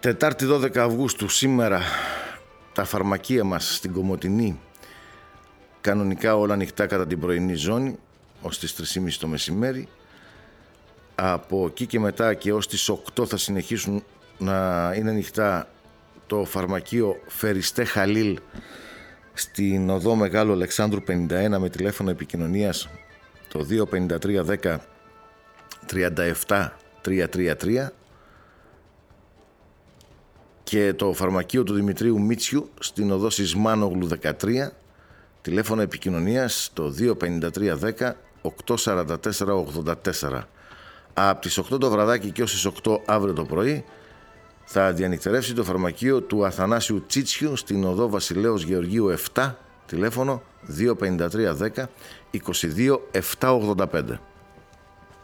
Τετάρτη 12 Αυγούστου σήμερα τα φαρμακεία μας στην Κομοτηνή κανονικά όλα ανοιχτά κατά την πρωινή ζώνη ως τις 3.30 το μεσημέρι. Από εκεί και μετά και ως τις 8 θα συνεχίσουν να είναι ανοιχτά το φαρμακείο Φεριστέ Χαλίλ στην οδό Μεγάλου Αλεξάνδρου 51 με τηλέφωνο επικοινωνίας το 253 10 37 333 και το φαρμακείο του Δημητρίου Μίτσιου στην οδό Σισμάνογλου 13 τηλέφωνο επικοινωνίας το 253 10 844 84. Από τις 8 το βραδάκι και ως τις 8 αύριο το πρωί θα διανυκτερεύσει το φαρμακείο του Αθανάσιου Τσίτσιου στην οδό Βασιλέως Γεωργίου 7 τηλέφωνο 253 10 22 785.